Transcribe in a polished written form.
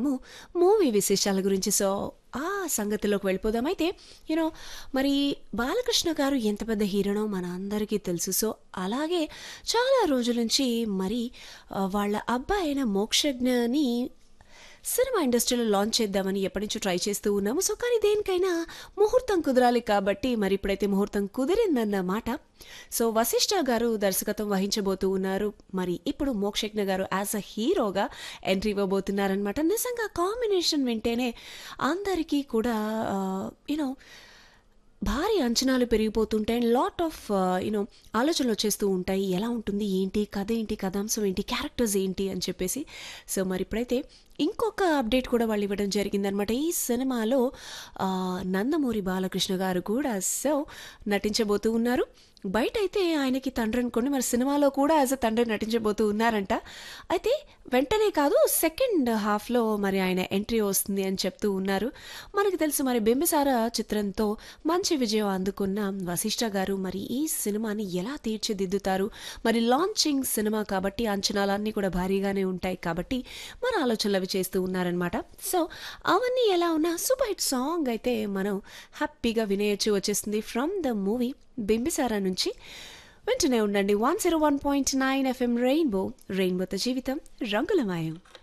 ఉన్నాము మూవీ విశేషాల గురించి. సో ఆ సంగతిలోకి వెళ్ళిపోదాం. అయితే యూనో మరి బాలకృష్ణ గారు ఎంత పెద్ద హీరోనో మన అందరికీ తెలుసు. సో అలాగే చాలా రోజుల నుంచి మరి వాళ్ళ అబ్బాయి అయిన మోక్షజ్ఞని సినిమా ఇండస్ట్రీలో లాంచ్ చేద్దామని ఎప్పటి నుంచో ట్రై చేస్తూ ఉన్నాము. సో కానీ దేనికైనా ముహూర్తం కుదరాలి కాబట్టి మరి ఇప్పుడైతే ముహూర్తం కుదిరిందన్నమాట. సో వశిష్ఠ గారు దర్శకత్వం వహించబోతూ ఉన్నారు. మరి ఇప్పుడు మోక్షజ్ఞ గారు యాజ్ అ హీరోగా ఎంట్రీ ఇవ్వబోతున్నారనమాట. నిజంగా కాంబినేషన్ వింటేనే అందరికీ కూడా యూనో భారీ అంచనాలు పెరిగిపోతుంటాయి. అండ్ లాట్ ఆఫ్ యూనో ఆలోచనలు వచ్చేస్తూ ఉంటాయి. ఎలా ఉంటుంది, ఏంటి కథ, ఏంటి కథాంశం ఏంటి, క్యారెక్టర్స్ ఏంటి అని చెప్పేసి. సో మరి ఇప్పుడైతే ఇంకొక అప్డేట్ కూడా వాళ్ళు ఇవ్వడం జరిగిందనమాట. ఈ సినిమాలో నందమూరి బాలకృష్ణ గారు కూడా సో నటించబోతూ ఉన్నారు. బయట అయితే ఆయనకి తండ్రి అనుకోండి, మరి సినిమాలో కూడా యాజ్ అ తండ్రి నటించబోతూ ఉన్నారంట. అయితే వెంటనే కాదు, సెకండ్ హాఫ్లో మరి ఆయన ఎంట్రీ వస్తుంది అని చెప్తూ ఉన్నారు. మనకి తెలుసు మరి బింబిసార చిత్రంతో మంచి విజయం అందుకున్న వశిష్ఠ గారు మరి ఈ సినిమాని ఎలా తీర్చిదిద్దుతారు. మరి లాంచింగ్ సినిమా కాబట్టి అంచనాలన్నీ కూడా భారీగానే ఉంటాయి కాబట్టి మన ఆలోచనలు అవి చేస్తూ ఉన్నారనమాట. సో అవన్నీ ఎలా ఉన్నా సూపర్ హిట్ సాంగ్ అయితే మనం హ్యాపీగా వినేయచ్చు. వచ్చేస్తుంది ఫ్రమ్ ద మూవీ బింబిసారా నుంచి. వింటూనే ఉండండి 101.9 FM రెయిన్బోతో జీవితం రంగులమయం.